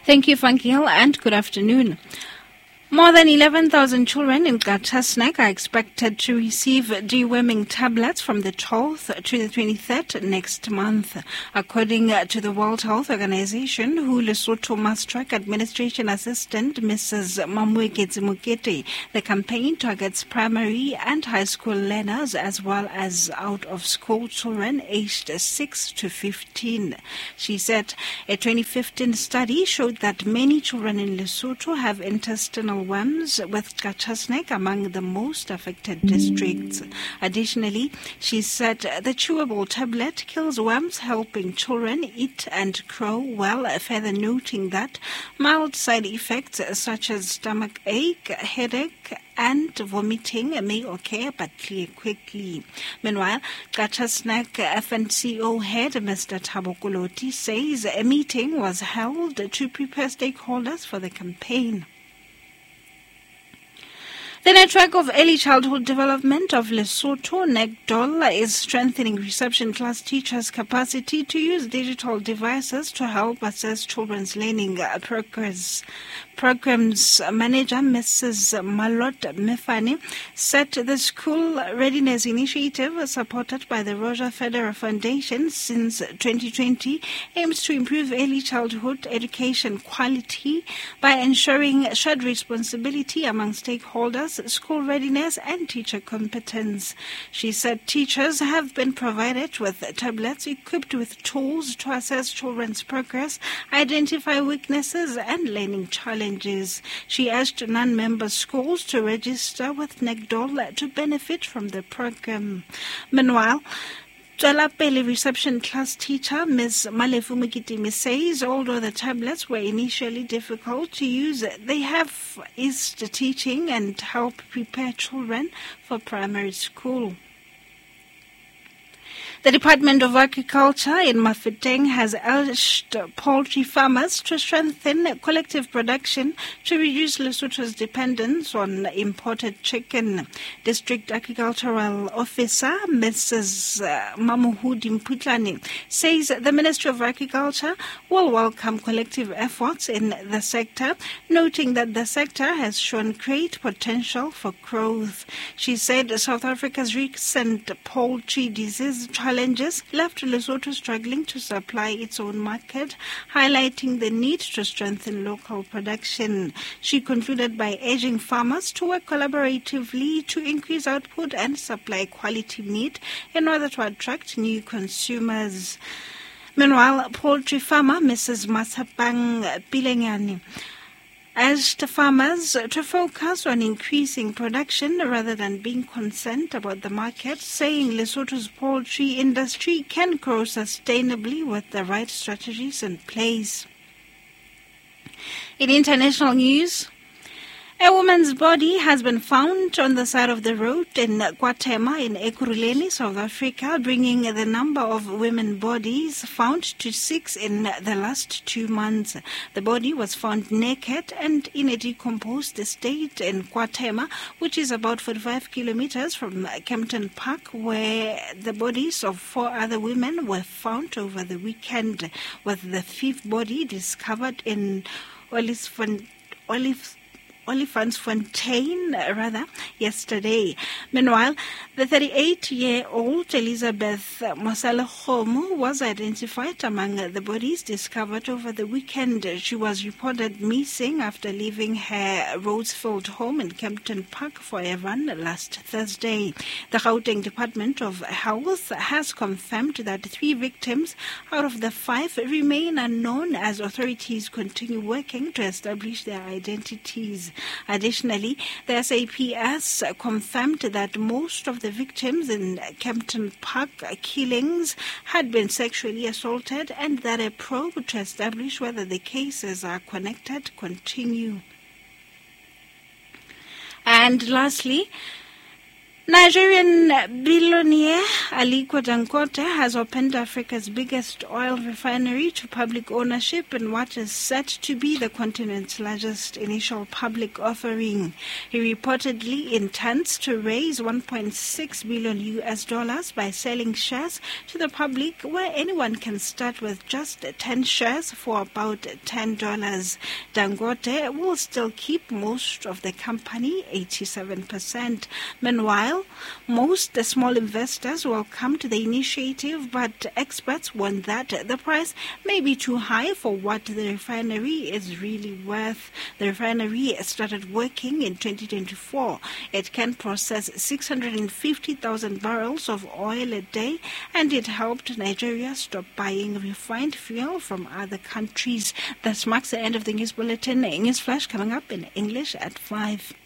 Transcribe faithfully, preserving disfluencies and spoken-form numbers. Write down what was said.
Thank you, Funkil, and good afternoon. More than eleven thousand children in Gatasnek are expected to receive deworming tablets from the twelfth to the twenty-third next month. According to the World Health Organization, who Lesotho Must Track Administration Assistant Missus Mamweketsi Mukete, the campaign targets primary and high school learners as well as out-of-school children aged six to fifteen. She said a twenty fifteen study showed that many children in Lesotho have intestinal worms, with Gatasnek among the most affected districts. Additionally, she said the chewable tablet kills worms, helping children eat and grow well, further noting that mild side effects such as stomach ache, headache, and vomiting may occur but clear quickly. Meanwhile, Gatasnek F N C O head Mister Thabo Koloti says a meeting was held to prepare stakeholders for the campaign. The Network of Early Childhood Development of Lesotho, NECDOL, is strengthening reception class teachers' capacity to use digital devices to help assess children's learning progress. Programs Manager Missus Malot Mefane said the School Readiness Initiative, supported by the Roger Federer Foundation since twenty twenty, aims to improve early childhood education quality by ensuring shared responsibility among stakeholders, school readiness, and teacher competence. She said teachers have been provided with tablets equipped with tools to assess children's progress, identify weaknesses, and learning challenges. She urged non-member schools to register with NECDOL to benefit from the program. Meanwhile, Tswelapele reception class teacher Miz Malefu Mukitimi says although the tablets were initially difficult to use, they have eased teaching and help prepare children for primary school. The Department of Agriculture in Mafeteng has urged poultry farmers to strengthen collective production to reduce Lesotho's dependence on imported chicken. District Agricultural Officer Missus Mamuhudi Mputlani says the Ministry of Agriculture will welcome collective efforts in the sector, noting that the sector has shown great potential for growth. She said South Africa's recent poultry disease challenges left Lesotho struggling to supply its own market, highlighting the need to strengthen local production. She concluded by urging farmers to work collaboratively to increase output and supply quality meat in order to attract new consumers. Meanwhile, poultry farmer Missus Masapang Pilenyani urged farmers to focus on increasing production rather than being concerned about the market, saying Lesotho's poultry industry can grow sustainably with the right strategies in place. In international news, a woman's body has been found on the side of the road in KwaThema in Ekurhuleni, South Africa, bringing the number of women bodies found to six in the last two months. The body was found naked and in a decomposed state in KwaThema, which is about forty-five kilometers from Kempton Park, where the bodies of four other women were found over the weekend, with the fifth body discovered in Oliphant Olive Olifantsfontein, rather, yesterday. Meanwhile, the thirty-eight-year-old Elizabeth Mosalehomu was identified among the bodies discovered over the weekend. She was reported missing after leaving her Rosefield home in Kempton Park for a run last Thursday. The Gauteng Department of Health has confirmed that three victims out of the five remain unknown as authorities continue working to establish their identities. Additionally, the S A P S confirmed that most of the victims in Kempton Park killings had been sexually assaulted and that a probe to establish whether the cases are connected continue. And lastly, Nigerian billionaire Aliko Dangote has opened Africa's biggest oil refinery to public ownership in what is set to be the continent's largest initial public offering. He reportedly intends to raise one point six billion U S dollars by selling shares to the public, where anyone can start with just ten shares for about ten dollars. Dangote will still keep most of the company, eighty-seven percent. Meanwhile, most small investors will come to the initiative, but experts warn that the price may be too high for what the refinery is really worth. The refinery started working in twenty twenty-four. It can process six hundred fifty thousand barrels of oil a day, and it helped Nigeria stop buying refined fuel from other countries. That marks the end of the news bulletin. News flash coming up in English at five.